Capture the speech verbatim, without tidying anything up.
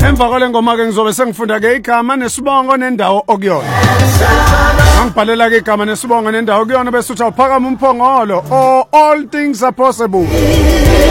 Emva kwale ngoma ke ngizobe sengifunda ke igama nesibongo nendawo okuyona. Angibhalela ke igama nesibongo nendawo okuyona bese uthi awuphakama umphongolo. All things are possible.